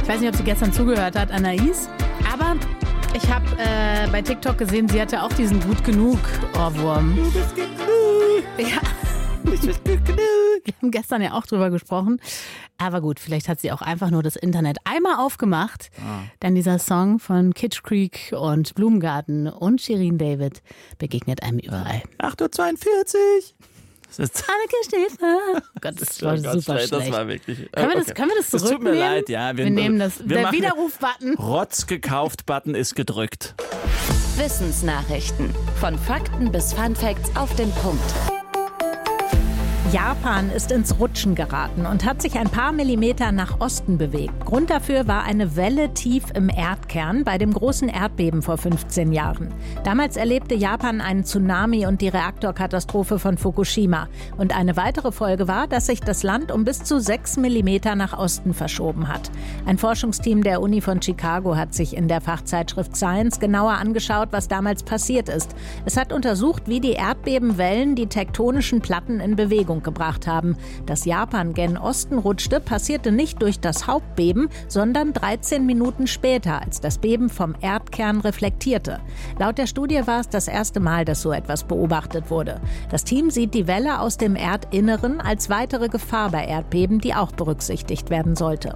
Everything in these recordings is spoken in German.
Ich weiß nicht, ob sie gestern zugehört hat, Anais, aber ich habe bei TikTok gesehen, sie hatte auch diesen Gut genug Ohrwurm. Du bist genug. Ja. Ich bin genug. Wir haben gestern ja auch drüber gesprochen. Aber gut, vielleicht hat sie auch einfach nur das Internet einmal aufgemacht. Denn dieser Song von Kitsch Creek und Blumengarten und Shirin David begegnet einem überall. 8:42 Uhr. Das ist oh Gott, das war super schlecht. Das war wirklich. Können wir das zurücknehmen? Das tut mir leid, ja. Wir nehmen das. Der Widerruf-Button. Rotz gekauft, Button ist gedrückt. Wissensnachrichten. Von Fakten bis Funfacts auf den Punkt. Japan ist ins Rutschen geraten und hat sich ein paar Millimeter nach Osten bewegt. Grund dafür war eine Welle tief im Erdkern bei dem großen Erdbeben vor 15 Jahren. Damals erlebte Japan einen Tsunami und die Reaktorkatastrophe von Fukushima. Und eine weitere Folge war, dass sich das Land um bis zu 6 Millimeter nach Osten verschoben hat. Ein Forschungsteam der Uni von Chicago hat sich in der Fachzeitschrift Science genauer angeschaut, was damals passiert ist. Es hat untersucht, wie die Erdbebenwellen die tektonischen Platten in Bewegung gebracht haben. Dass Japan gen Osten rutschte, passierte nicht durch das Hauptbeben, sondern 13 Minuten später, als das Beben vom Erdkern reflektierte. Laut der Studie war es das erste Mal, dass so etwas beobachtet wurde. Das Team sieht die Welle aus dem Erdinneren als weitere Gefahr bei Erdbeben, die auch berücksichtigt werden sollte.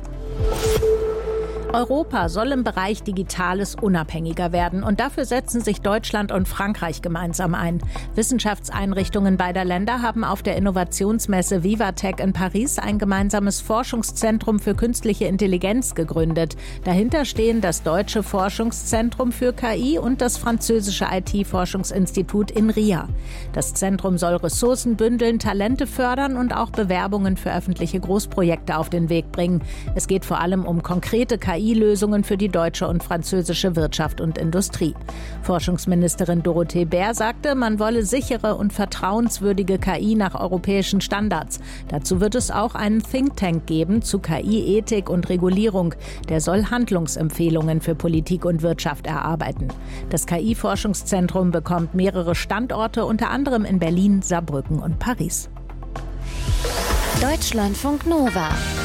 Europa soll im Bereich Digitales unabhängiger werden und dafür setzen sich Deutschland und Frankreich gemeinsam ein. Wissenschaftseinrichtungen beider Länder haben auf der Innovationsmesse Vivatech in Paris ein gemeinsames Forschungszentrum für künstliche Intelligenz gegründet. Dahinter stehen das deutsche Forschungszentrum für KI und das französische IT-Forschungsinstitut in Ria. Das Zentrum soll Ressourcen bündeln, Talente fördern und auch Bewerbungen für öffentliche Großprojekte auf den Weg bringen. Es geht vor allem um konkrete KI-Lösungen für die deutsche und französische Wirtschaft und Industrie. Forschungsministerin Dorothee Bär sagte, man wolle sichere und vertrauenswürdige KI nach europäischen Standards. Dazu wird es auch einen Think Tank geben zu KI-Ethik und Regulierung. Der soll Handlungsempfehlungen für Politik und Wirtschaft erarbeiten. Das KI-Forschungszentrum bekommt mehrere Standorte, unter anderem in Berlin, Saarbrücken und Paris. Deutschlandfunk Nova.